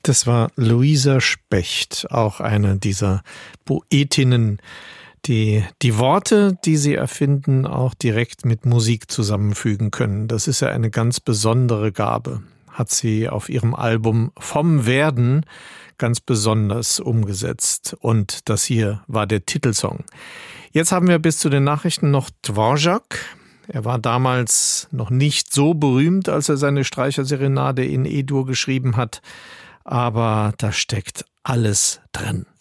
Das war Luisa Specht, auch eine dieser Poetinnen, die die Worte, die sie erfinden, auch direkt mit Musik zusammenfügen können. Das ist ja eine ganz besondere Gabe. Hat sie auf ihrem Album Vom Werden ganz besonders umgesetzt. Und das hier war der Titelsong. Jetzt haben wir bis zu den Nachrichten noch Dvorak. Er war damals noch nicht so berühmt, als er seine Streicherserenade in E-Dur geschrieben hat. Aber da steckt alles drin.